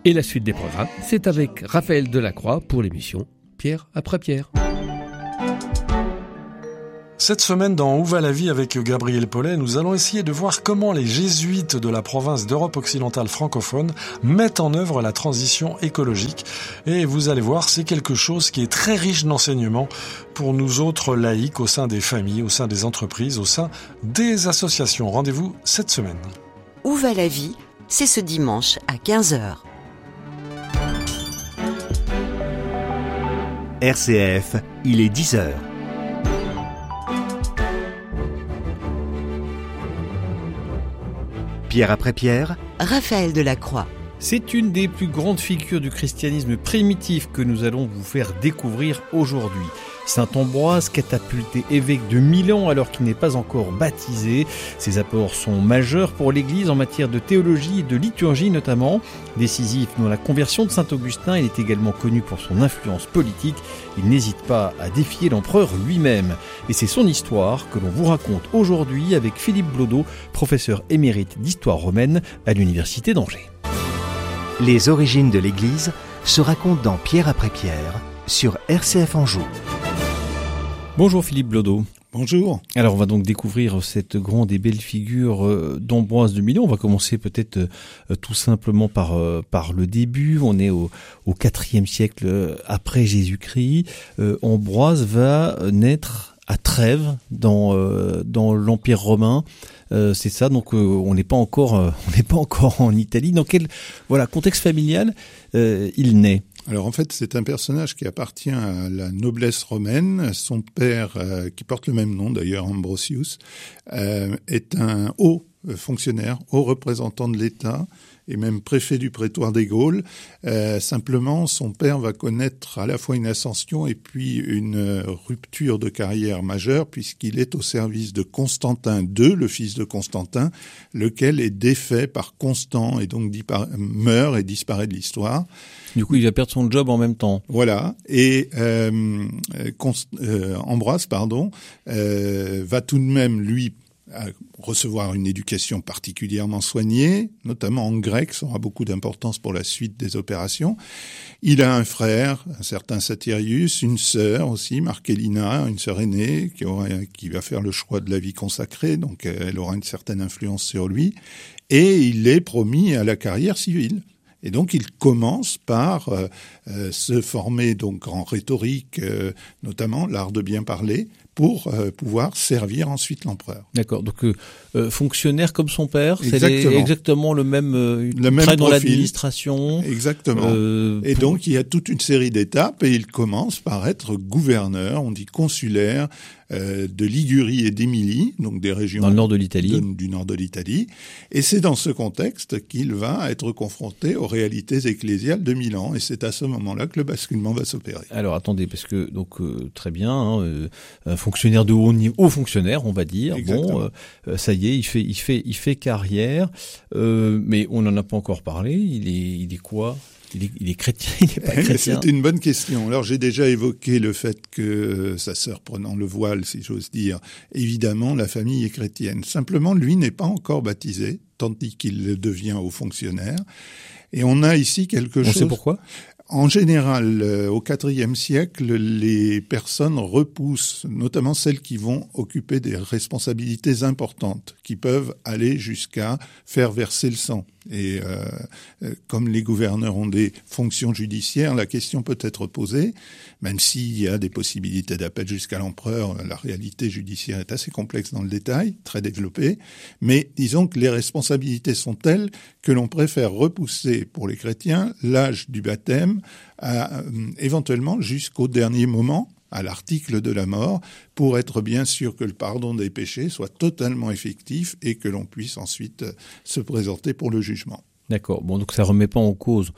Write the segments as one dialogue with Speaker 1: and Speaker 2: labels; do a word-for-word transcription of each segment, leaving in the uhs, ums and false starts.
Speaker 1: Et la suite des programmes, c'est avec Raphaël Delacroix pour l'émission Pierre après Pierre.
Speaker 2: Cette semaine, dans Où va la vie avec Gabriel Paulet, nous allons essayer de voir comment les jésuites de la province d'Europe occidentale francophone mettent en œuvre la transition écologique. Et vous allez voir, c'est quelque chose qui est très riche d'enseignements pour nous autres laïcs au sein des familles, au sein des entreprises, au sein des associations. Rendez-vous cette semaine.
Speaker 3: Où va la vie ? C'est ce dimanche à quinze heures.
Speaker 4: R C F, il est dix heures. Pierre après Pierre,
Speaker 3: Raphaël Delacroix.
Speaker 5: C'est une des plus grandes figures du christianisme primitif que nous allons vous faire découvrir aujourd'hui. Saint Ambroise, catapulté évêque de Milan alors qu'il n'est pas encore baptisé. Ses apports sont majeurs pour l'Église en matière de théologie et de liturgie notamment. Décisif dans la conversion de Saint Augustin, il est également connu pour son influence politique. Il n'hésite pas à défier l'empereur lui-même. Et c'est son histoire que l'on vous raconte aujourd'hui avec Philippe Blodeau, professeur émérite d'histoire romaine à l'Université d'Angers.
Speaker 4: les origines de l'Église se racontent dans Pierre après Pierre sur R C F Anjou.
Speaker 5: Bonjour Philippe Blodeau.
Speaker 6: Bonjour.
Speaker 5: Alors on va donc découvrir cette grande et belle figure d'Ambroise de Milan. On va commencer peut-être euh, tout simplement par euh, par le début. On est au, au quatrième siècle après Jésus-Christ. Euh, Ambroise va naître à Trèves dans euh, dans l'Empire romain. Euh, c'est ça. Donc euh, on n'est pas encore euh, on n'est pas encore en Italie. Dans quel voilà contexte familial euh, il naît?
Speaker 6: Alors en fait, c'est un personnage qui appartient à la noblesse romaine. Son père, euh, qui porte le même nom d'ailleurs, Ambrosius, euh, est un haut fonctionnaire, haut représentant de l'État et même préfet du prétoire des Gaules. Euh, simplement, son père va connaître à la fois une ascension et puis une rupture de carrière majeure puisqu'il est au service de Constantin deux, le fils de Constantin, lequel est défait par Constant et donc dispara- meurt et disparaît de l'histoire.
Speaker 5: Du coup, il va perdre son job en même temps.
Speaker 6: Voilà. Et euh, Const- euh, Ambroise, pardon, euh, va tout de même, lui, recevoir une éducation particulièrement soignée, notamment en grec, ça aura beaucoup d'importance pour la suite des opérations. Il a un frère, un certain Satirius, une sœur aussi, Marcellina, une sœur aînée, qui, aura, qui va faire le choix de la vie consacrée, donc elle aura une certaine influence sur lui. Et il est promis à la carrière civile. Et donc, il commence par euh, euh, se former donc en rhétorique, euh, notamment l'art de bien parler, pour euh, pouvoir servir ensuite l'empereur.
Speaker 5: D'accord. Donc, euh, euh, fonctionnaire comme son père,
Speaker 6: exactement.
Speaker 5: C'est les, exactement le même, euh,
Speaker 6: le même
Speaker 5: travail dans
Speaker 6: profil.
Speaker 5: L'administration.
Speaker 6: Exactement.
Speaker 5: Euh,
Speaker 6: et
Speaker 5: pour...
Speaker 6: donc, il y a toute une série d'étapes et il commence par être gouverneur, on dit consulaire, euh, de Ligurie et d'Émilie, donc des régions
Speaker 5: dans le nord de l'Italie.
Speaker 6: De, du nord de l'Italie. Et c'est dans ce contexte qu'il va être confronté aux réalités ecclésiales de Milan. Et c'est à ce moment-là que le basculement va s'opérer.
Speaker 5: Alors, attendez, parce que, donc, euh, très bien, hein, euh, un fonctionnaire de haut niveau, haut fonctionnaire, on va dire.
Speaker 6: Exactement.
Speaker 5: Bon, euh, ça y est, il fait, il fait, il fait carrière, euh, mais on n'en a pas encore parlé. Il est, il est quoi? Il est, il est chrétien, il n'est pas chrétien.
Speaker 6: C'est une bonne question. Alors, j'ai déjà évoqué le fait que sa sœur prenant le voile, si j'ose dire, évidemment, la famille est chrétienne. Simplement, lui n'est pas encore baptisé, tandis qu'il devient haut fonctionnaire. Et on a ici quelque
Speaker 5: on
Speaker 6: chose...
Speaker 5: On sait pourquoi ?
Speaker 6: En général, euh, au quatrième siècle, les personnes repoussent, notamment celles qui vont occuper des responsabilités importantes, qui peuvent aller jusqu'à faire verser le sang. Et euh, euh, comme les gouverneurs ont des fonctions judiciaires, la question peut être posée, même s'il y a des possibilités d'appel jusqu'à l'empereur, la réalité judiciaire est assez complexe dans le détail, très développée, mais disons que les responsabilités sont telles que l'on préfère repousser pour les chrétiens l'âge du baptême à, euh, éventuellement jusqu'au dernier moment, à l'article de la mort, pour être bien sûr que le pardon des péchés soit totalement effectif et que l'on puisse ensuite se présenter pour le jugement.
Speaker 5: D'accord. Bon, donc ça remet pas en cause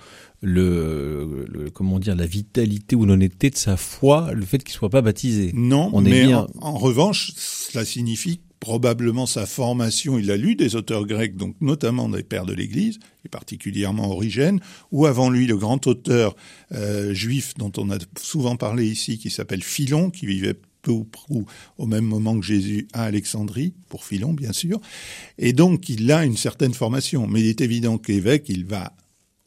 Speaker 5: le, le comment dire, la vitalité ou l'honnêteté de sa foi, le fait qu'il soit pas baptisé.
Speaker 6: Non,
Speaker 5: On
Speaker 6: mais
Speaker 5: est bien...
Speaker 6: en, en revanche, cela signifie probablement sa formation, il a lu des auteurs grecs, donc notamment des pères de l'Église, et particulièrement Origène, ou avant lui le grand auteur euh, juif dont on a souvent parlé ici, qui s'appelle Philon, qui vivait peu ou prou au même moment que Jésus à Alexandrie, pour Philon bien sûr, et donc il a une certaine formation, mais il est évident qu'évêque, il va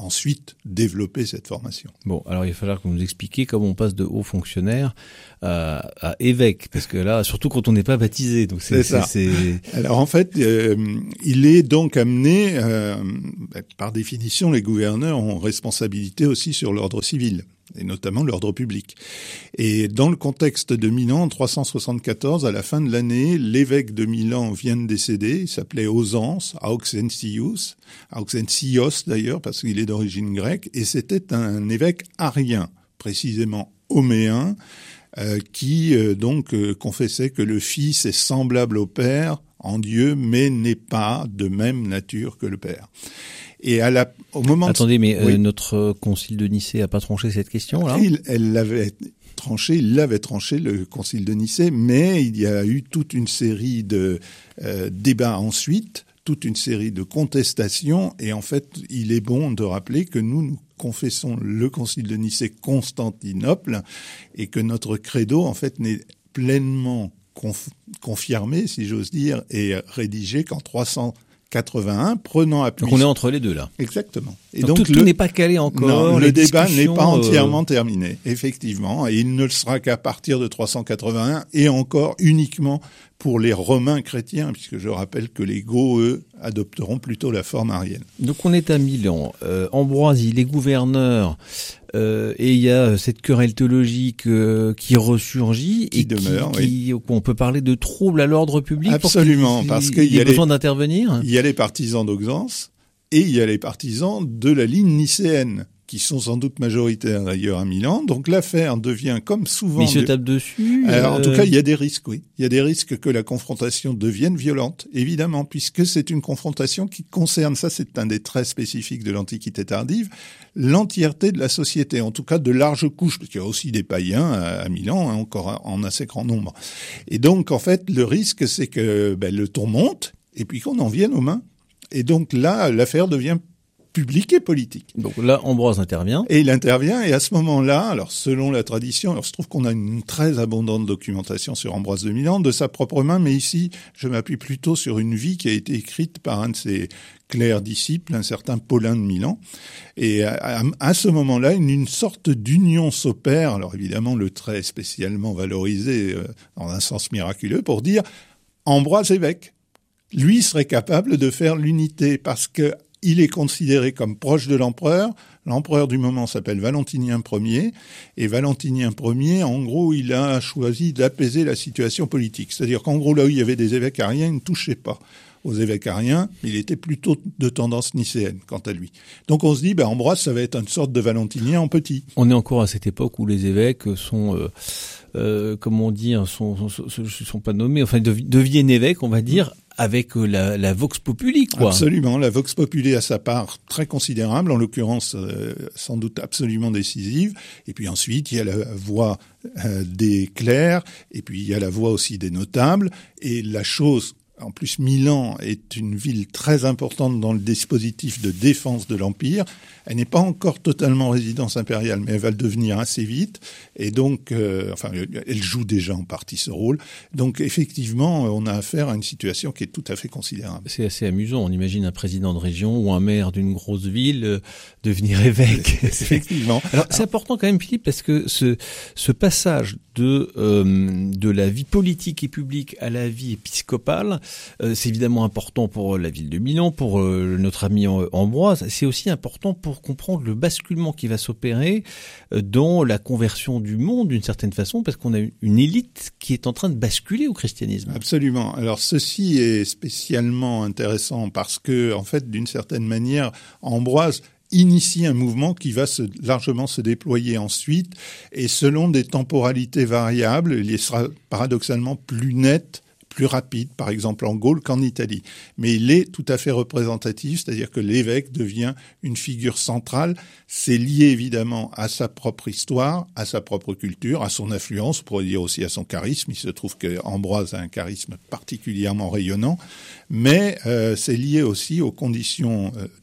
Speaker 6: ensuite développer cette formation.
Speaker 5: Bon, alors il va falloir que vous nous expliquiez comment on passe de haut fonctionnaire à, à évêque, parce que là, surtout quand on n'est pas baptisé, donc c'est,
Speaker 6: c'est ça.
Speaker 5: C'est, c'est...
Speaker 6: Alors en fait, euh, il est donc amené, euh, par définition, les gouverneurs ont responsabilité aussi sur l'ordre civil, et notamment l'ordre public. Et dans le contexte de Milan, en trois cent soixante-quatorze, à la fin de l'année, l'évêque de Milan vient de décéder, il s'appelait Ausence, Auxentius, Auxentios d'ailleurs, parce qu'il est d'origine grecque, et c'était un évêque arien, précisément homéen, euh, qui euh, donc euh, confessait que le Fils est semblable au Père en Dieu, mais n'est pas de même nature que le Père. Et à la, au moment
Speaker 5: Attendez, mais
Speaker 6: oui.
Speaker 5: euh, notre concile de Nicée a pas tranché cette question-là ?
Speaker 6: Il, elle l'avait tranché, il l'avait tranché, le concile de Nicée, mais il y a eu toute une série de euh, débats ensuite, toute une série de contestations, et en fait, il est bon de rappeler que nous, nous confessons le concile de Nicée-Constantinople, et que notre credo, en fait, n'est pleinement conf- confirmé, si j'ose dire, et rédigé qu'en trois cent quatre-vingt-un, prenant appui...
Speaker 5: Donc on est entre les deux, là.
Speaker 6: Exactement. Et
Speaker 5: donc,
Speaker 6: donc
Speaker 5: tout,
Speaker 6: le...
Speaker 5: tout n'est pas calé encore.
Speaker 6: Non, le débat n'est pas
Speaker 5: euh...
Speaker 6: entièrement terminé, effectivement. Et il ne le sera qu'à partir de trois cent quatre-vingt-un, et encore uniquement pour les Romains chrétiens, puisque je rappelle que les Goths, eux, adopteront plutôt la forme arienne.
Speaker 5: Donc on est à Milan. Euh, Ambroise, il est gouverneur... Euh, et il y a cette querelle théologique euh, qui ressurgit
Speaker 6: qui
Speaker 5: et
Speaker 6: demeure,
Speaker 5: qui, qui,
Speaker 6: oui.
Speaker 5: on peut parler de trouble à l'ordre public.
Speaker 6: Absolument,
Speaker 5: pour
Speaker 6: parce
Speaker 5: qu'il
Speaker 6: qu'il y a
Speaker 5: besoin
Speaker 6: les,
Speaker 5: d'intervenir.
Speaker 6: Il y a les partisans d'Auxence et il y a les partisans de la ligne nicéenne, qui sont sans doute majoritaires d'ailleurs à Milan. Donc l'affaire devient comme souvent...
Speaker 5: Mais ils se tapent dessus.
Speaker 6: Alors,
Speaker 5: euh...
Speaker 6: en tout cas, il y a des risques, oui. Il y a des risques que la confrontation devienne violente, évidemment, puisque c'est une confrontation qui concerne, ça c'est un des traits spécifiques de l'Antiquité tardive, l'entièreté de la société, en tout cas de larges couches, parce qu'il y a aussi des païens à Milan, hein, encore en assez grand nombre. Et donc, en fait, le risque, c'est que ben, le ton monte, et puis qu'on en vienne aux mains. Et donc là, l'affaire devient public et politique.
Speaker 5: Donc là, Ambroise intervient.
Speaker 6: Et il intervient, et à ce moment-là, alors selon la tradition, alors je trouve qu'on a une très abondante documentation sur Ambroise de Milan, de sa propre main, mais ici, je m'appuie plutôt sur une vie qui a été écrite par un de ses clercs disciples, un certain Paulin de Milan. Et à, à, à ce moment-là, une, une sorte d'union s'opère, alors évidemment le trait spécialement valorisé euh, dans un sens miraculeux, pour dire Ambroise évêque. Lui serait capable de faire l'unité, parce que il est considéré comme proche de l'empereur. L'empereur du moment s'appelle Valentinien Ier. Et Valentinien Ier, en gros, il a choisi d'apaiser la situation politique. C'est-à-dire qu'en gros, là où il y avait des évêques ariens, il ne touchait pas aux évêques ariens. Il était plutôt de tendance nicéenne, quant à lui. Donc on se dit, ben, Ambroise, ça va être une sorte de Valentinien en petit.
Speaker 5: On est encore à cette époque où les évêques sont... Euh... Euh, comment dire, sont, sont, sont, sont pas nommés, enfin deviennent évêques, on va dire, avec la, la vox populi, quoi.
Speaker 6: Absolument, la vox populi a sa part très considérable, en l'occurrence euh, sans doute absolument décisive. Et puis ensuite, il y a la voix euh, des clercs, et puis il y a la voix aussi des notables. Et la chose, en plus, Milan est une ville très importante dans le dispositif de défense de l'Empire. Elle n'est pas encore totalement résidence impériale, mais elle va le devenir assez vite. Et donc, euh, enfin, elle joue déjà en partie ce rôle. Donc, effectivement, on a affaire à une situation qui est tout à fait considérable.
Speaker 5: C'est assez amusant. On imagine un président de région ou un maire d'une grosse ville euh, devenir évêque.
Speaker 6: Effectivement.
Speaker 5: Alors, c'est important quand même, Philippe, parce que ce, ce passage de, euh, de la vie politique et publique à la vie épiscopale, euh, c'est évidemment important pour la ville de Milan, pour euh, notre ami Ambroise. C'est aussi important pour comprendre le basculement qui va s'opérer dans la conversion du monde d'une certaine façon, parce qu'on a une élite qui est en train de basculer au christianisme.
Speaker 6: Absolument. Alors ceci est spécialement intéressant parce que, en fait, d'une certaine manière, Ambroise initie un mouvement qui va se, largement se déployer ensuite, et selon des temporalités variables, il sera paradoxalement plus net, plus rapide, par exemple en Gaule qu'en Italie. Mais il est tout à fait représentatif, c'est-à-dire que l'évêque devient une figure centrale. C'est lié évidemment à sa propre histoire, à sa propre culture, à son influence, on pourrait dire aussi à son charisme. Il se trouve qu'Ambroise a un charisme particulièrement rayonnant, mais euh, c'est lié aussi aux conditions euh,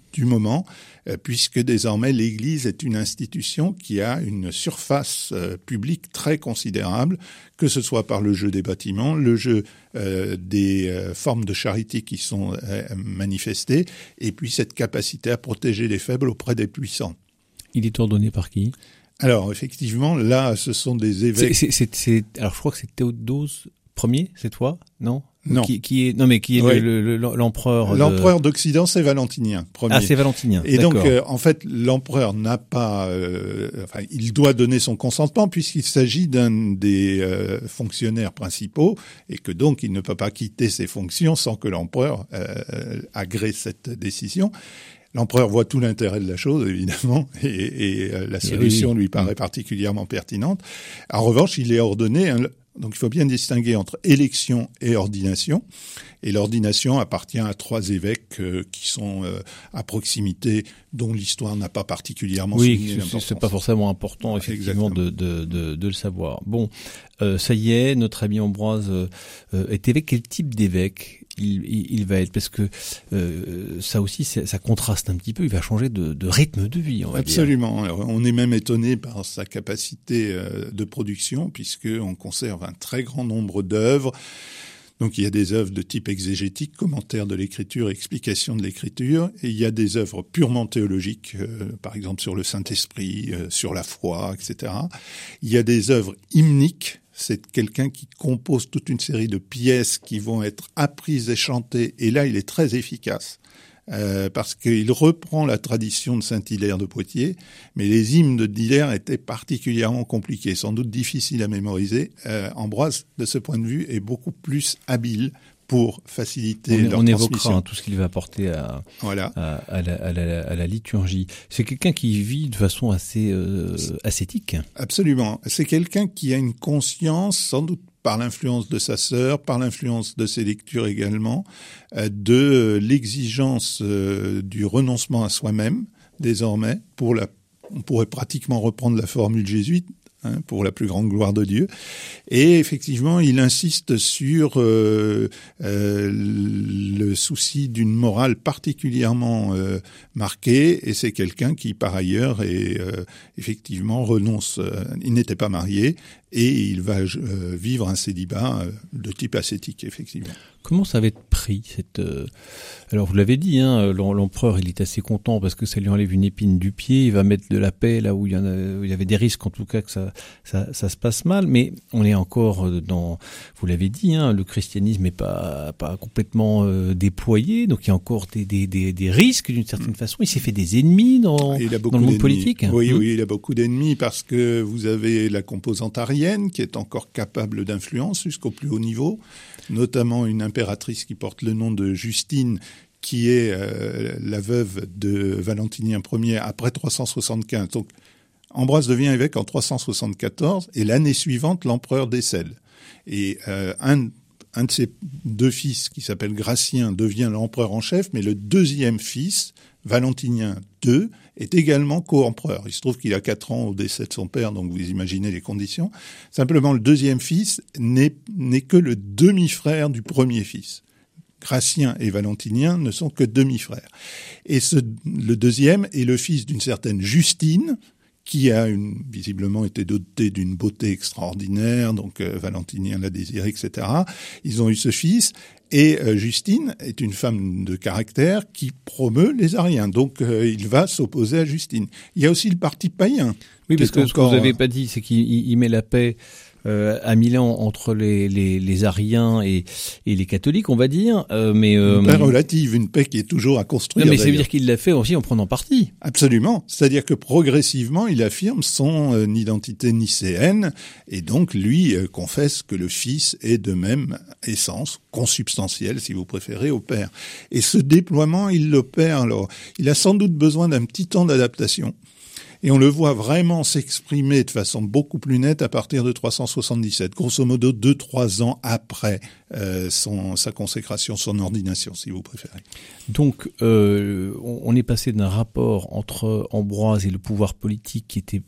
Speaker 6: du moment, euh, puisque désormais l'Église est une institution qui a une surface euh, publique très considérable, que ce soit par le jeu des bâtiments, le jeu euh, des euh, formes de charité qui sont euh, manifestées, et puis cette capacité à protéger les faibles auprès des puissants.
Speaker 5: Il est ordonné par qui ?
Speaker 6: Alors, effectivement, là, ce sont des évêques...
Speaker 5: C'est, c'est, c'est, alors, je crois que c'est Théodose Ier, c'est toi ? Non ?
Speaker 6: Non.
Speaker 5: Qui, qui est, non, mais qui est
Speaker 6: ouais.
Speaker 5: le, le, l'empereur.
Speaker 6: L'empereur
Speaker 5: de...
Speaker 6: d'Occident, c'est Valentinien, premier.
Speaker 5: Ah, c'est Valentinien.
Speaker 6: Et
Speaker 5: d'accord.
Speaker 6: donc, euh, en fait, l'empereur n'a pas, euh, enfin, il doit donner son consentement puisqu'il s'agit d'un des euh, fonctionnaires principaux et que donc il ne peut pas quitter ses fonctions sans que l'empereur euh, agrée cette décision. L'empereur voit tout l'intérêt de la chose, évidemment, et, et euh, la solution oui, oui. lui paraît particulièrement pertinente. En revanche, il est ordonné. Hein, donc, il faut bien distinguer entre élection et ordination. Et l'ordination appartient à trois évêques euh, qui sont euh, à proximité, dont l'histoire n'a pas particulièrement
Speaker 5: oui,
Speaker 6: souligné l'importance.
Speaker 5: Oui, c'est pas forcément important, effectivement, de, de, de, de le savoir. Bon, euh, ça y est, notre ami Ambroise euh, est évêque. Quel type d'évêque il, il, il va être ? Parce que euh, ça aussi, ça contraste un petit peu. Il va changer de, de rythme de vie, on va
Speaker 6: Absolument. dire. Absolument. On est même étonné par sa capacité euh, de production, puisqu'on conserve un très grand nombre d'œuvres. Donc il y a des œuvres de type exégétique, commentaire de l'écriture, explication de l'écriture, et il y a des œuvres purement théologiques, euh, par exemple sur le Saint-Esprit, euh, sur la foi, et cetera. Il y a des œuvres hymniques, c'est quelqu'un qui compose toute une série de pièces qui vont être apprises et chantées, et là il est très efficace. Euh, parce qu'il reprend la tradition de Saint-Hilaire de Poitiers, mais les hymnes de Hilaire étaient particulièrement compliqués, sans doute difficiles à mémoriser. Euh, Ambroise, de ce point de vue, est beaucoup plus habile pour faciliter
Speaker 5: on,
Speaker 6: leur
Speaker 5: on
Speaker 6: transmission.
Speaker 5: évoquera hein, tout ce qu'il va apporter à,
Speaker 6: voilà.
Speaker 5: à, à, la, à, la, à la liturgie. C'est quelqu'un qui vit de façon assez euh, ascétique.
Speaker 6: Absolument. C'est quelqu'un qui a une conscience, sans doute par l'influence de sa sœur, par l'influence de ses lectures également, euh, de l'exigence euh, du renoncement à soi-même, désormais, pour la, on pourrait pratiquement reprendre la formule jésuite, hein, pour la plus grande gloire de Dieu. Et effectivement, il insiste sur euh, euh, le souci d'une morale particulièrement euh, marquée, et c'est quelqu'un qui, par ailleurs, est, euh, effectivement renonce. Euh, il n'était pas marié, et il va euh, vivre un célibat euh, de type ascétique, effectivement.
Speaker 5: Comment ça va être pris cette euh... Alors vous l'avez dit, hein, l'empereur il est assez content parce que ça lui enlève une épine du pied. Il va mettre de la paix là où il y en a, où il y avait des risques en tout cas que ça, ça, ça se passe mal. Mais on est encore dans, vous l'avez dit, hein, le christianisme n'est pas pas complètement euh, déployé, donc il y a encore des des des, des risques d'une certaine façon. Il s'est fait des ennemis dans,
Speaker 6: il a beaucoup
Speaker 5: dans le monde
Speaker 6: d'ennemis.
Speaker 5: politique.
Speaker 6: Oui,
Speaker 5: mmh.
Speaker 6: oui, il a beaucoup d'ennemis parce que vous avez la composante arienne qui est encore capable d'influence jusqu'au plus haut niveau, notamment une impératrice qui porte le nom de Justine, qui est euh, la veuve de Valentinien Ier après trois cent soixante-quinze. Donc, Ambroise devient évêque en trois cent soixante-quatorze et l'année suivante, l'empereur décède. Et euh, un, un de ses deux fils, qui s'appelle Gratien, devient l'empereur en chef, mais le deuxième fils, Valentinien deux, est également co-empereur. Il se trouve qu'il a quatre ans au décès de son père, donc vous imaginez les conditions. Simplement, le deuxième fils n'est, n'est que le demi-frère du premier fils. Gratien et Valentinien ne sont que demi-frères. Et ce, le deuxième est le fils d'une certaine Justine, qui a une, visiblement été dotée d'une beauté extraordinaire, donc euh, Valentinien l'a désiré, et cetera. Ils ont eu ce fils, et euh, Justine est une femme de caractère qui promeut les Ariens, donc euh, il va s'opposer à Justine. Il y a aussi le parti païen.
Speaker 5: Oui, parce que
Speaker 6: encore,
Speaker 5: ce que vous n'avez pas dit, c'est qu'il il met la paix euh, à Milan entre les, les, les Ariens et, et les catholiques, on va dire. Euh, mais euh,
Speaker 6: une paix relative, une paix qui est toujours à construire.
Speaker 5: Non, mais ça veut
Speaker 6: d'ailleurs.
Speaker 5: dire qu'il l'a fait aussi en prenant parti.
Speaker 6: Absolument. C'est-à-dire que progressivement, il affirme son euh, identité nicéenne et donc lui euh, confesse que le Fils est de même essence, consubstantiel si vous préférez, au Père. Et ce déploiement, il l'opère. Alors, il a sans doute besoin d'un petit temps d'adaptation. Et on le voit vraiment s'exprimer de façon beaucoup plus nette à partir de trois cent soixante-dix-sept, grosso modo deux, trois ans après euh, son, sa consécration, son ordination, si vous préférez.
Speaker 5: Donc, euh, on est passé d'un rapport entre Ambroise et le pouvoir politique qui était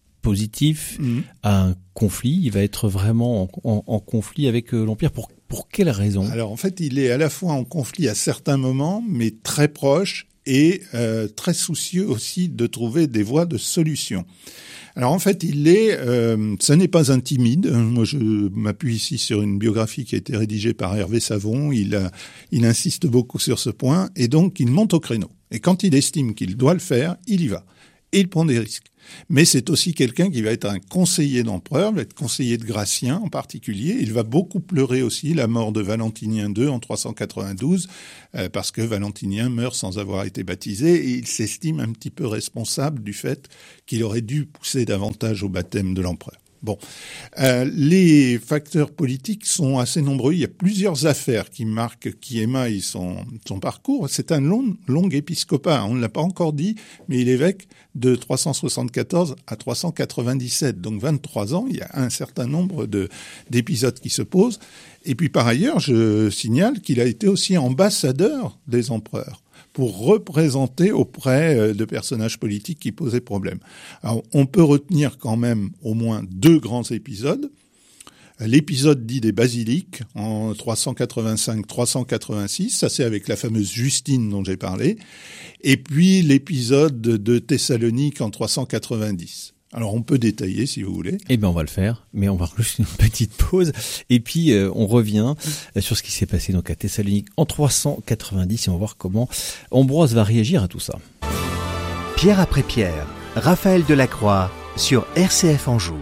Speaker 5: positif mmh. à un conflit. Il va être vraiment en, en, en conflit avec euh, l'Empire. Pour, pour quelle raison ?
Speaker 6: Alors, en fait, il est à la fois en conflit à certains moments, mais très proche, et euh, très soucieux aussi de trouver des voies de solution. Alors en fait, il est, euh, ce n'est pas un timide. Moi, je m'appuie ici sur une biographie qui a été rédigée par Hervé Savon. Il, a, il insiste beaucoup sur ce point, et donc il monte au créneau. Et quand il estime qu'il doit le faire, il y va. Et il prend des risques. Mais c'est aussi quelqu'un qui va être un conseiller d'empereur, va être conseiller de Gratien en particulier. Il va beaucoup pleurer aussi la mort de Valentinien deux en trois cent quatre-vingt-douze, euh, parce que Valentinien meurt sans avoir été baptisé, et il s'estime un petit peu responsable du fait qu'il aurait dû pousser davantage au baptême de l'empereur. Bon, euh, les facteurs politiques sont assez nombreux. Il y a plusieurs affaires qui marquent, qui émaillent son, son parcours. C'est un long, long épiscopat. On ne l'a pas encore dit, mais il est évêque de trois cent soixante-quatorze à trois cent quatre-vingt-dix-sept. Donc vingt-trois ans, il y a un certain nombre de, d'épisodes qui se posent. Et puis par ailleurs, je signale qu'il a été aussi ambassadeur des empereurs, pour représenter auprès de personnages politiques qui posaient problème. Alors, on peut retenir quand même au moins deux grands épisodes. L'épisode dit des basiliques en trois cent quatre-vingt-cinq trois cent quatre-vingt-six, ça c'est avec la fameuse Justine dont j'ai parlé, et puis l'épisode de Thessalonique en trois cent quatre-vingt-dix. Alors on peut détailler si vous voulez.
Speaker 5: Eh bien on va le faire, mais on va juste une petite pause et puis euh, on revient sur ce qui s'est passé donc à Thessalonique en trois cent quatre-vingt-dix et on va voir comment Ambroise va réagir à tout ça.
Speaker 4: Pierre après pierre, Raphaël Delacroix sur R C F Anjou.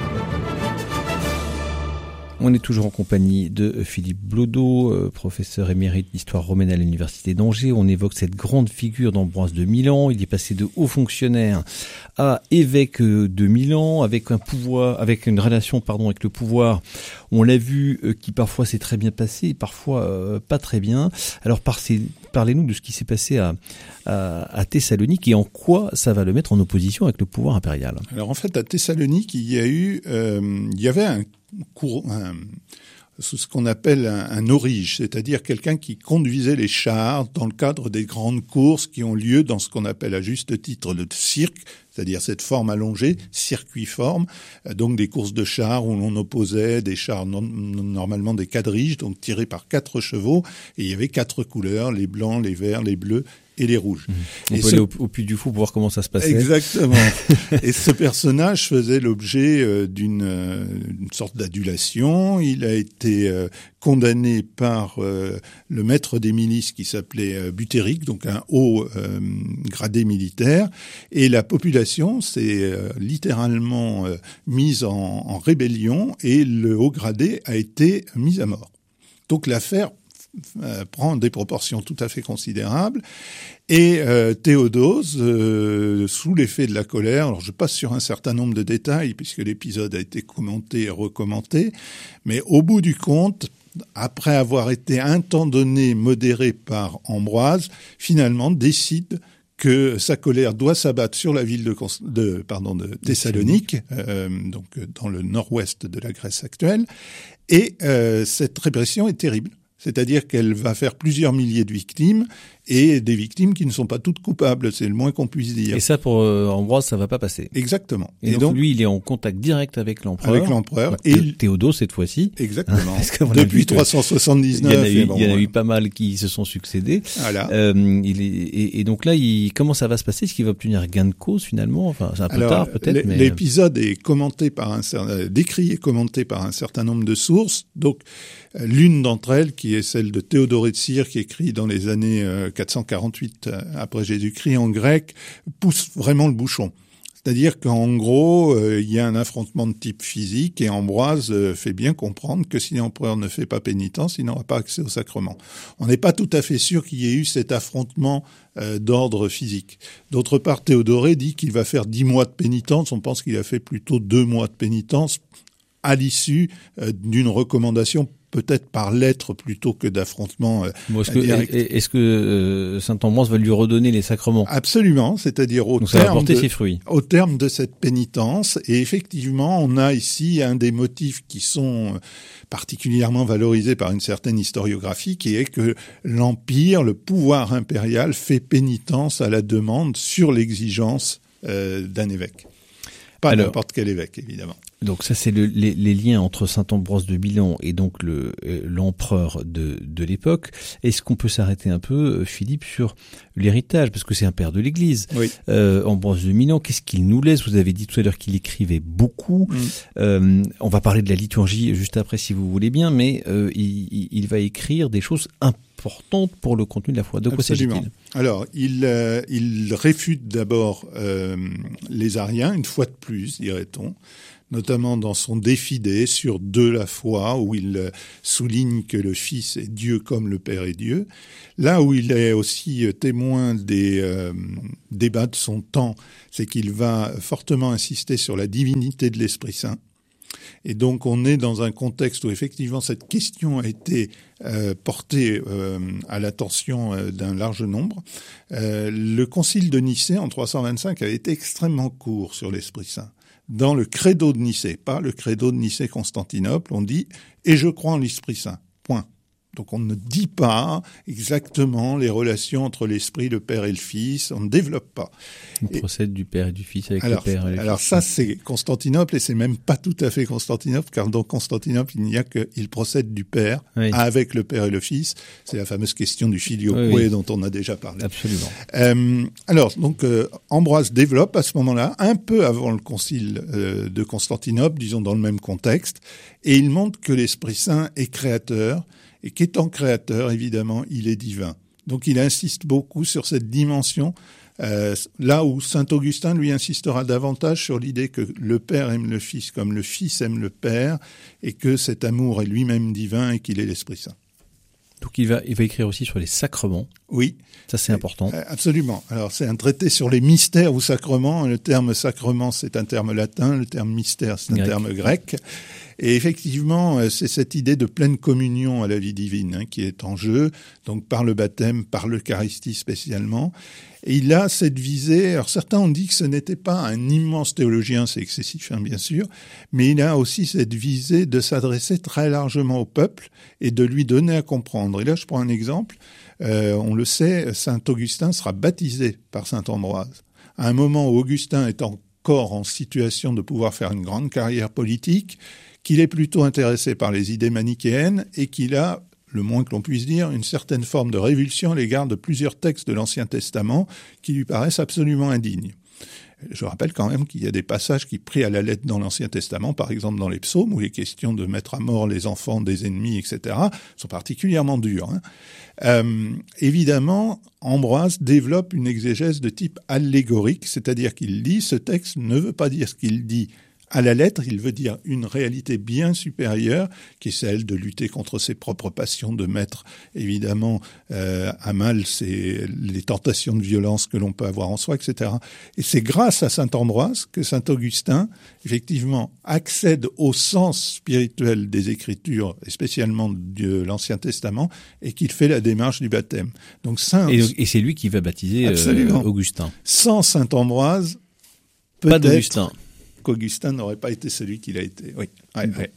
Speaker 5: On est toujours en compagnie de Philippe Blodeau, euh, professeur émérite d'histoire romaine à l'université d'Angers. On évoque cette grande figure d'Ambroise de Milan. Il est passé de haut fonctionnaire à évêque de Milan, avec un pouvoir, avec une relation, pardon, avec le pouvoir. On l'a vu, euh, qui parfois s'est très bien passé, parfois euh, pas très bien. Alors parlez-nous de ce qui s'est passé à, à, à Thessalonique et en quoi ça va le mettre en opposition avec le pouvoir impérial.
Speaker 6: Alors en fait, à Thessalonique, il y a eu, euh, il y avait un courant, un, ce qu'on appelle un, un aurige, c'est-à-dire quelqu'un qui conduisait les chars dans le cadre des grandes courses qui ont lieu dans ce qu'on appelle à juste titre le cirque, c'est-à-dire cette forme allongée, circuiforme, donc des courses de chars où l'on opposait des chars non, normalement des quadriges, donc tirés par quatre chevaux, et il y avait quatre couleurs, les blancs, les verts, les bleus et les rouges.
Speaker 5: Mmh. On
Speaker 6: et
Speaker 5: peut
Speaker 6: ce...
Speaker 5: aller au, au Puy du Fou pour voir comment ça se passait.
Speaker 6: Exactement. Et ce personnage faisait l'objet euh, d'une euh, une sorte d'adulation. Il a été euh, condamné par euh, le maître des milices qui s'appelait euh, Butéric, donc un haut euh, gradé militaire. Et la population s'est euh, littéralement euh, mise en, en rébellion et le haut gradé a été mis à mort. Donc l'affaire Euh, prend des proportions tout à fait considérables. Et euh, Théodose, euh, sous l'effet de la colère, alors je passe sur un certain nombre de détails puisque l'épisode a été commenté et recommenté, mais au bout du compte, après avoir été un temps donné modéré par Ambroise, finalement décide que sa colère doit s'abattre sur la ville de, de, pardon, de Thessalonique, euh, donc dans le nord-ouest de la Grèce actuelle, et euh, cette répression est terrible. C'est-à-dire qu'elle va faire plusieurs milliers de victimes et des victimes qui ne sont pas toutes coupables, c'est le moins qu'on puisse dire.
Speaker 5: Et ça, pour euh, Ambroise, ça va pas passer.
Speaker 6: Exactement.
Speaker 5: Et, et donc, donc, lui, il est en contact direct avec l'empereur.
Speaker 6: Avec l'empereur.
Speaker 5: Et Théodose, cette fois-ci.
Speaker 6: Exactement. Depuis trois cent soixante-dix-neuf.
Speaker 5: Il y en a eu,
Speaker 6: bon,
Speaker 5: il y en a
Speaker 6: ouais.
Speaker 5: eu pas mal qui se sont succédés.
Speaker 6: Voilà.
Speaker 5: Euh, il est, et, et donc là, il, comment ça va se passer? Est-ce qu'il va obtenir gain de cause, finalement? Enfin, c'est un peu
Speaker 6: Alors,
Speaker 5: tard, peut-être, mais...
Speaker 6: L'épisode est commenté par un certain, décrit et commenté par un certain nombre de sources. Donc, l'une d'entre elles, qui est celle de Théodore de Cire, qui écrit dans les années quatre cent quarante-huit après Jésus-Christ en grec, pousse vraiment le bouchon. C'est-à-dire qu'en gros, euh, il y a un affrontement de type physique et Ambroise euh, fait bien comprendre que si l'empereur ne fait pas pénitence, il n'aura pas accès au sacrement. On n'est pas tout à fait sûr qu'il y ait eu cet affrontement euh, d'ordre physique. D'autre part, Théodore dit qu'il va faire dix mois de pénitence. On pense qu'il a fait plutôt deux mois de pénitence à l'issue euh, d'une recommandation peut-être par lettre plutôt que d'affrontement euh,
Speaker 5: bon, est-ce que,
Speaker 6: direct.
Speaker 5: Est-ce que euh, saint Ambroise va lui redonner les sacrements?
Speaker 6: Absolument, c'est-à-dire au
Speaker 5: Donc ça va
Speaker 6: terme
Speaker 5: porter
Speaker 6: de,
Speaker 5: ses fruits.
Speaker 6: Au terme de cette pénitence. Et effectivement, on a ici un des motifs qui sont particulièrement valorisés par une certaine historiographie, qui est que l'Empire, le pouvoir impérial, fait pénitence à la demande sur l'exigence euh, d'un évêque. Pas
Speaker 5: Alors,
Speaker 6: n'importe quel évêque, évidemment.
Speaker 5: Donc ça, c'est le, les, les liens entre saint Ambroise de Milan et donc le, euh, l'empereur de, de l'époque. Est-ce qu'on peut s'arrêter un peu, Philippe, sur l'héritage, parce que c'est un père de l'Église.
Speaker 6: Oui.
Speaker 5: Euh, Ambroise de Milan, qu'est-ce qu'il nous laisse? Vous avez dit tout à l'heure qu'il écrivait beaucoup. Mmh. Euh, on va parler de la liturgie juste après, si vous voulez bien, mais euh, il, il va écrire des choses importantes pour le contenu de la foi. De quoi
Speaker 6: Absolument.
Speaker 5: s'agit-il?
Speaker 6: Alors, il, euh, il réfute d'abord euh, les Ariens, une fois de plus, dirait-on, notamment dans son Défidé sur de la foi, où il souligne que le Fils est Dieu comme le Père est Dieu. Là où il est aussi témoin des euh, débats de son temps, c'est qu'il va fortement insister sur la divinité de l'Esprit Saint. Et donc on est dans un contexte où effectivement cette question a été euh, portée euh, à l'attention euh, d'un large nombre. Euh, le concile de Nicée en trois cent vingt-cinq a été extrêmement court sur l'Esprit Saint. Dans le credo de Nicée, pas le credo de Nicée-Constantinople, on dit « et je crois en l'Esprit Saint ». Point. Donc on ne dit pas exactement les relations entre l'Esprit, le Père et le Fils, on ne développe pas.
Speaker 5: Il et, procède du Père et du Fils avec
Speaker 6: alors,
Speaker 5: le Père et le
Speaker 6: Alors
Speaker 5: Fils.
Speaker 6: ça c'est Constantinople et c'est même pas tout à fait Constantinople, car dans Constantinople il n'y a que il procède du Père oui. avec le Père et le Fils. C'est la fameuse question du filioque oui, oui. dont on a déjà parlé.
Speaker 5: Absolument.
Speaker 6: Euh, alors donc euh, Ambroise développe à ce moment-là, un peu avant le concile euh, de Constantinople, disons dans le même contexte, et il montre que l'Esprit Saint est créateur, et qu'étant créateur, évidemment, il est divin. Donc il insiste beaucoup sur cette dimension, euh, là où saint Augustin, lui, insistera davantage sur l'idée que le Père aime le Fils comme le Fils aime le Père, et que cet amour est lui-même divin et qu'il est l'Esprit Saint.
Speaker 5: Donc il va, il va écrire aussi sur les sacrements.
Speaker 6: Oui.
Speaker 5: Ça, c'est important.
Speaker 6: Absolument. Alors, c'est un traité sur les mystères ou sacrements. Le terme sacrement, c'est un terme latin. Le terme mystère, c'est un grec. terme grec. Et effectivement, c'est cette idée de pleine communion à la vie divine hein, qui est en jeu, donc par le baptême, par l'Eucharistie spécialement. Et il a cette visée, alors certains ont dit que ce n'était pas un immense théologien, c'est excessif hein, bien sûr, mais il a aussi cette visée de s'adresser très largement au peuple et de lui donner à comprendre. Et là, je prends un exemple, euh, on le sait, saint Augustin sera baptisé par saint Ambroise. À un moment où Augustin est encore en situation de pouvoir faire une grande carrière politique, qu'il est plutôt intéressé par les idées manichéennes et qu'il a, le moins que l'on puisse dire, une certaine forme de révulsion à l'égard de plusieurs textes de l'Ancien Testament qui lui paraissent absolument indignes. Je rappelle quand même qu'il y a des passages qui, pris à la lettre dans l'Ancien Testament, par exemple dans les psaumes, où les questions de mettre à mort les enfants des ennemis, et cetera, sont particulièrement dures. Hein. Euh, évidemment, Ambroise développe une exégèse de type allégorique, c'est-à-dire qu'il lit ce texte ne veut pas dire ce qu'il dit à la lettre, il veut dire une réalité bien supérieure, qui est celle de lutter contre ses propres passions, de mettre évidemment euh, à mal ses, les tentations de violence que l'on peut avoir en soi, et cetera. Et c'est grâce à saint Ambroise que saint Augustin, effectivement, accède au sens spirituel des Écritures, et spécialement de l'Ancien Testament, et qu'il fait la démarche du baptême. Donc saint
Speaker 5: et, et c'est lui qui va baptiser euh, Augustin.
Speaker 6: Sans saint Ambroise, peut-être...
Speaker 5: Pas d'Augustin.
Speaker 6: qu'Augustin n'aurait pas été celui qu'il a été. Oui. Ouais,
Speaker 5: ouais.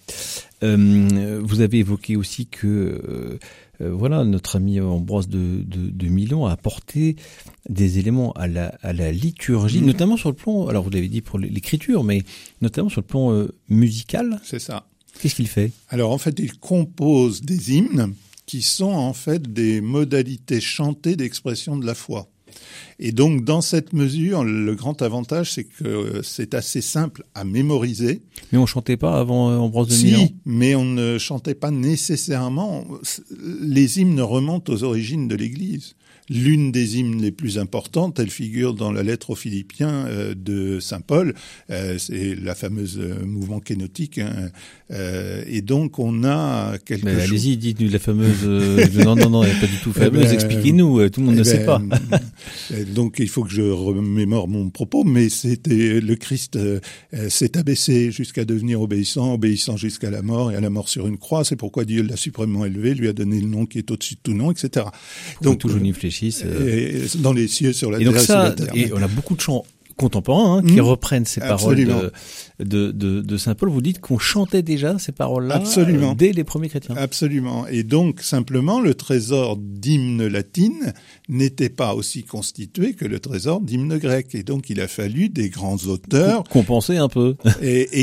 Speaker 5: Euh, vous avez évoqué aussi que euh, euh, voilà, notre ami Ambroise de, de, de Milan a apporté des éléments à la, à la liturgie, mmh. notamment sur le plan, alors vous l'avez dit pour l'écriture, mais notamment sur le plan euh, musical.
Speaker 6: C'est ça.
Speaker 5: Qu'est-ce qu'il fait?
Speaker 6: Alors en fait, il compose des hymnes qui sont en fait des modalités chantées d'expression de la foi. Et donc, dans cette mesure, le grand avantage, c'est que c'est assez simple à mémoriser.
Speaker 5: Mais on chantait pas avant Ambroise de
Speaker 6: si,
Speaker 5: Milan?
Speaker 6: Si, mais on ne chantait pas nécessairement. Les hymnes remontent aux origines de l'Église. L'une des hymnes les plus importantes, elle figure dans la lettre aux Philippiens euh, de saint Paul. Euh, c'est la fameuse euh, mouvement kénotique. Hein. Euh, et donc, on a quelque
Speaker 5: mais
Speaker 6: chose...
Speaker 5: Allez-y, dites-nous la fameuse... Euh, non, non, non, elle n'est pas du tout fameuse. Eh ben, expliquez-nous, tout le monde ne ben, sait pas.
Speaker 6: Donc, il faut que je remémore mon propos, mais c'était le Christ euh, s'est abaissé jusqu'à devenir obéissant, obéissant jusqu'à la mort, et à la mort sur une croix. C'est pourquoi Dieu l'a suprêmement élevé, lui a donné le nom qui est au-dessus de tout nom, et cetera.
Speaker 5: Donc, toujours n'y fléchisse.
Speaker 6: Et dans les cieux, sur la
Speaker 5: et
Speaker 6: terre,
Speaker 5: donc ça,
Speaker 6: sur la terre.
Speaker 5: Et on a beaucoup de chants contemporains hein, qui mmh. reprennent ces
Speaker 6: Absolument.
Speaker 5: paroles de, de, de, de saint Paul. Vous dites qu'on chantait déjà ces paroles-là
Speaker 6: Absolument.
Speaker 5: Euh, dès les premiers chrétiens.
Speaker 6: Absolument. Et donc, simplement, le trésor d'hymnes latines n'était pas aussi constitué que le trésor d'hymnes grecs. Et donc, il a fallu des grands auteurs...
Speaker 5: Compenser un peu.
Speaker 6: et, et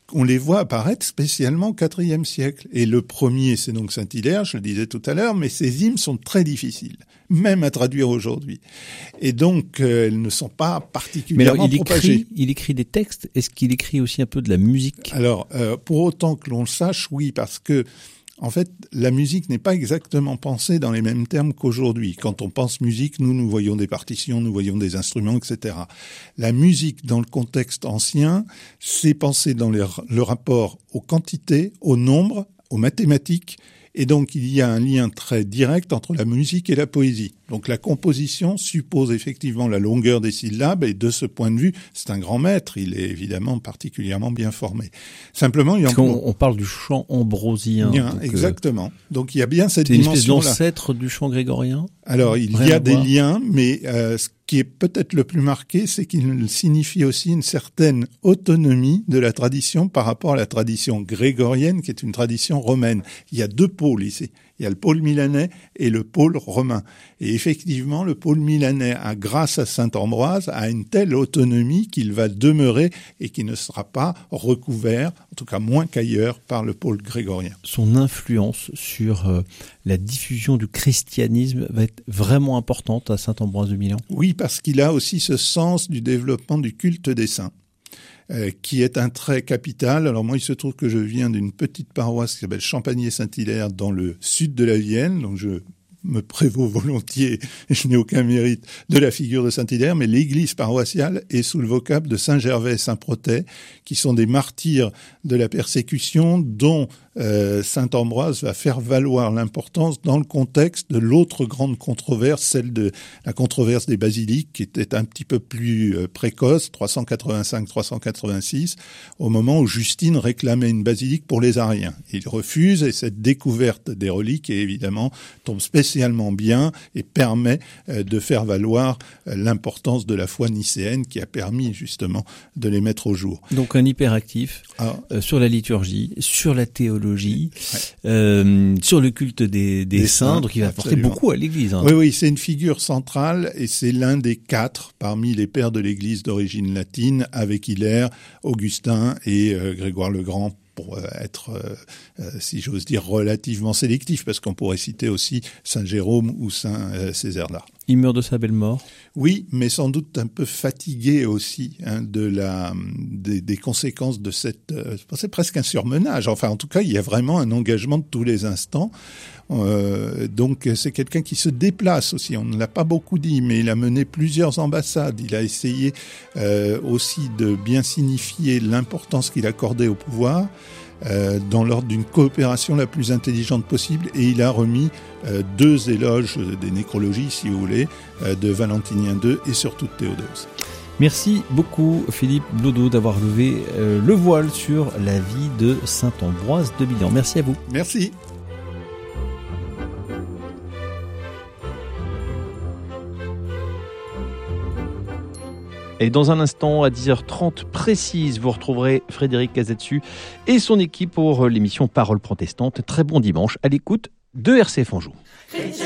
Speaker 6: on les voit apparaître spécialement au quatrième siècle. Et le premier, c'est donc Saint-Hilaire, je le disais tout à l'heure, mais ces hymnes sont très difficiles, même à traduire aujourd'hui. Et donc, euh, elles ne sont pas particulièrement
Speaker 5: mais alors, il
Speaker 6: propagées.
Speaker 5: Écrit, il écrit des textes. Est-ce qu'il écrit aussi un peu de la musique ?
Speaker 6: Alors, euh, pour autant que l'on le sache, oui, parce que en fait, la musique n'est pas exactement pensée dans les mêmes termes qu'aujourd'hui. Quand on pense musique, nous, nous voyons des partitions, nous voyons des instruments, et cetera. La musique, dans le contexte ancien, c'est pensé dans les, le rapport aux quantités, au nombre, aux mathématiques. Et donc, il y a un lien très direct entre la musique et la poésie. Donc, la composition suppose effectivement la longueur des syllabes, et de ce point de vue, c'est un grand maître. Il est évidemment particulièrement bien formé. Simplement, il y a...
Speaker 5: Parce qu'on on parle du chant ambrosien.
Speaker 6: Bien, donc, exactement. Donc, il y a bien cette dimension-là.
Speaker 5: C'est une espèce d'ancêtre du chant grégorien ?
Speaker 6: Alors, il Rien y a des liens, mais euh, ce qui est peut-être le plus marqué, c'est qu'il signifie aussi une certaine autonomie de la tradition par rapport à la tradition grégorienne, qui est une tradition romaine. Il y a deux pôles ici. Il y a le pôle milanais et le pôle romain. Et effectivement, le pôle milanais, a, grâce à saint Ambroise, a une telle autonomie qu'il va demeurer et qui ne sera pas recouvert, en tout cas moins qu'ailleurs, par le pôle grégorien.
Speaker 5: Son influence sur euh, la diffusion du christianisme va être vraiment importante à saint Ambroise de Milan.
Speaker 6: Oui, parce qu'il a aussi ce sens du développement du culte des saints. Euh, qui est un trait capital. Alors moi, il se trouve que je viens d'une petite paroisse qui s'appelle Champagné-Saint-Hilaire dans le sud de la Vienne, donc je me prévaut volontiers, et je n'ai aucun mérite, de la figure de Saint-Hilaire, mais l'église paroissiale est sous le vocable de Saint-Gervais et Saint-Protais, qui sont des martyrs de la persécution dont euh, saint Ambroise va faire valoir l'importance dans le contexte de l'autre grande controverse, celle de la controverse des basiliques, qui était un petit peu plus euh, précoce, trois cent quatre-vingt-cinq trois cent quatre-vingt-six, au moment où Justine réclamait une basilique pour les Ariens. Il refuse, et cette découverte des reliques, évidemment, tombe spécialement bien et permet euh, de faire valoir euh, l'importance de la foi nicéenne qui a permis justement de les mettre au jour.
Speaker 5: Donc un hyperactif ah. euh, sur la liturgie, sur la théologie, ouais. euh, sur le culte des, des, des saints, saints, donc il va apporter beaucoup à l'Église. Hein.
Speaker 6: Oui, oui, c'est une figure centrale et c'est l'un des quatre parmi les pères de l'Église d'origine latine, avec Hilaire, Augustin et euh, Grégoire le Grand, pour être, euh, euh, si j'ose dire, relativement sélectif, parce qu'on pourrait citer aussi Saint Jérôme ou Saint euh, Césaire d'Ars.
Speaker 5: Il meurt de sa belle mort.
Speaker 6: Oui, mais sans doute un peu fatigué aussi hein, de la des, des conséquences de cette. Euh, c'est presque un surmenage. Enfin, en tout cas, il y a vraiment un engagement de tous les instants. Euh, donc, c'est quelqu'un qui se déplace aussi. On ne l'a pas beaucoup dit, mais il a mené plusieurs ambassades. Il a essayé euh, aussi de bien signifier l'importance qu'il accordait au pouvoir. Euh, dans l'ordre d'une coopération la plus intelligente possible, et il a remis euh, deux éloges des nécrologies, si vous voulez, euh, de Valentinien deux et surtout de Théodose.
Speaker 5: Merci beaucoup Philippe Blodeau d'avoir levé euh, le voile sur la vie de saint Ambroise de Milan. Merci à vous.
Speaker 6: Merci.
Speaker 5: Et dans un instant, à dix heures trente précise, vous retrouverez Frédéric Cazetsu et son équipe pour l'émission Parole protestante. Très bon dimanche à l'écoute de R C F Anjou.